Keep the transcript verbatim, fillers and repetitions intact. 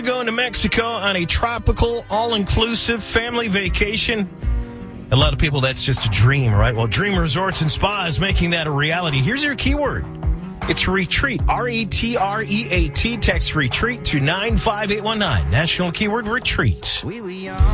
Going to Mexico on a tropical, all-inclusive family vacation. A lot of people, that's just a dream, right? Well, Dream Resorts and Spa is making that a reality. Here's your keyword. It's retreat. R E T R E A T. Text retreat to nine five eight one nine. National keyword retreat.